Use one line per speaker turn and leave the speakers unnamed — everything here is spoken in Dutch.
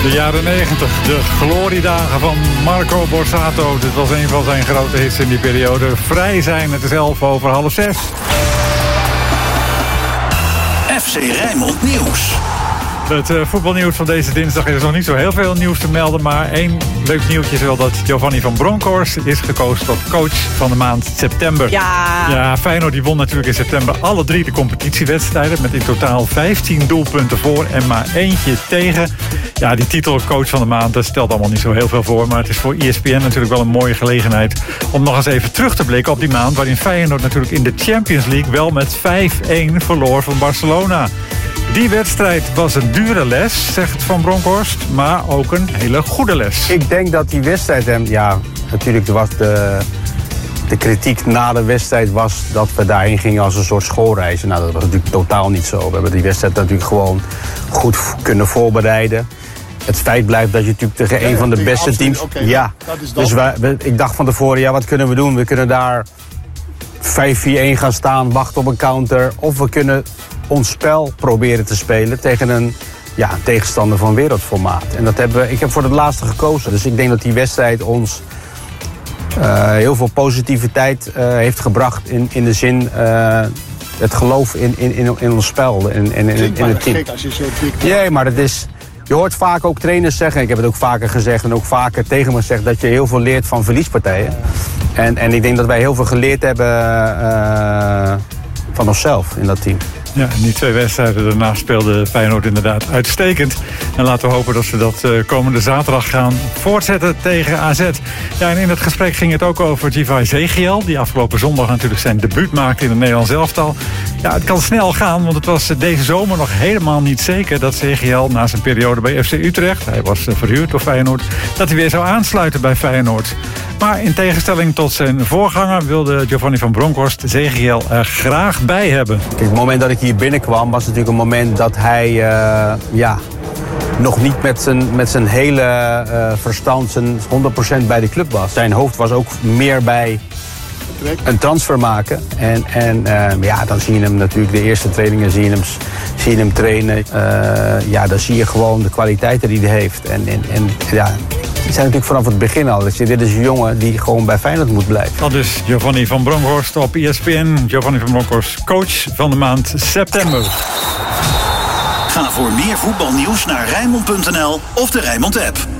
De jaren 90, de gloriedagen van Marco Borsato. Dit was een van zijn grote hits in die periode. Vrij zijn, het is 6:11.
FC Rijnmond Nieuws.
Het voetbalnieuws van deze dinsdag is nog niet zo heel veel nieuws te melden. Maar één leuk nieuwtje is wel dat Giovanni van Bronckhorst is gekozen tot coach van de maand september. Ja, Feyenoord die won natuurlijk in september alle 3 de competitiewedstrijden. Met in totaal 15 doelpunten voor en maar eentje tegen. Ja, die titel coach van de maand, dat stelt allemaal niet zo heel veel voor. Maar het is voor ESPN natuurlijk wel een mooie gelegenheid om nog eens even terug te blikken op die maand. Waarin Feyenoord natuurlijk in de Champions League wel met 5-1 verloor van Barcelona. Die wedstrijd was een dure les, zegt Van Bronckhorst, maar ook een hele goede les.
Ik denk dat die wedstrijd hem, ja, natuurlijk was de kritiek na de wedstrijd was dat we daarheen gingen als een soort schoolreis. Nou, dat was natuurlijk totaal niet zo. We hebben die wedstrijd natuurlijk gewoon goed kunnen voorbereiden. Het feit blijft dat je natuurlijk tegen een van de beste
absoluut,
teams...
Okay,
ja, dus ik dacht van tevoren, ja, wat kunnen we doen? We kunnen daar 5-4-1 gaan staan, wachten op een counter. Of we kunnen ons spel proberen te spelen tegen een tegenstander van wereldformaat. En ik heb voor het laatste gekozen. Dus ik denk dat die wedstrijd ons heel veel positiviteit heeft gebracht in de zin het geloof in ons spel. In het team.
Gek als je zo dik...
Nee, maar dat is... Je hoort vaak ook trainers zeggen, ik heb het ook vaker gezegd en ook vaker tegen me gezegd, dat je heel veel leert van verliespartijen. En ik denk dat wij heel veel geleerd hebben van onszelf in dat team.
Ja, en die 2 wedstrijden daarna speelde Feyenoord inderdaad uitstekend. En laten we hopen dat ze dat komende zaterdag gaan voortzetten tegen AZ. Ja, en in het gesprek ging het ook over Givay Ezechiel, die afgelopen zondag natuurlijk zijn debuut maakte in het Nederlands elftal. Ja, het kan snel gaan, want het was deze zomer nog helemaal niet zeker dat Ezechiel na zijn periode bij FC Utrecht, hij was verhuurd door Feyenoord, dat hij weer zou aansluiten bij Feyenoord. Maar in tegenstelling tot zijn voorganger wilde Giovanni van Bronckhorst Ezechiel er graag bij hebben.
Kijk, het moment dat ik hier binnenkwam was natuurlijk een moment dat hij nog niet met zijn hele verstand zijn 100% bij de club was. Zijn hoofd was ook meer bij een transfer maken. En dan zie je hem natuurlijk, de eerste trainingen zie je hem trainen. Dan zie je gewoon de kwaliteiten die hij heeft. Het zijn natuurlijk vanaf het begin al. Dus dit is een jongen die gewoon bij Feyenoord moet blijven.
Dat is Giovanni van Bronckhorst op ESPN. Giovanni van Bronckhorst, coach van de maand september.
Ga voor meer voetbalnieuws naar Rijnmond.nl of de Rijnmond app.